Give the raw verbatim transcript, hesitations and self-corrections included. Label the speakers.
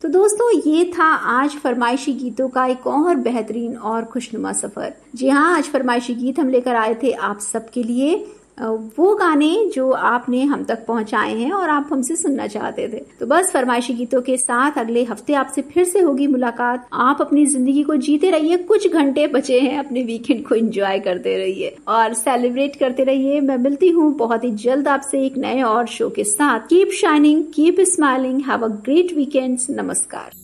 Speaker 1: दोस्तों, ये था आज फरमाइशी गीतों का एक और बेहतरीन और खुशनुमा सफर। जी हाँ, आज फरमाइशी गीत हम लेकर आए थे आप सबके लिए, वो गाने जो आपने हम तक पहुंचाए हैं और आप हमसे सुनना चाहते थे। तो बस फरमाइशी गीतों के साथ अगले हफ्ते आपसे फिर से होगी मुलाकात। आप अपनी जिंदगी को जीते रहिए, कुछ घंटे बचे हैं, अपने वीकेंड को एंजॉय करते रहिए और सेलिब्रेट करते रहिए। मैं मिलती हूँ बहुत ही जल्द आपसे एक नए और शो के साथ। Keep shining, keep smiling, have a great weekend. नमस्कार।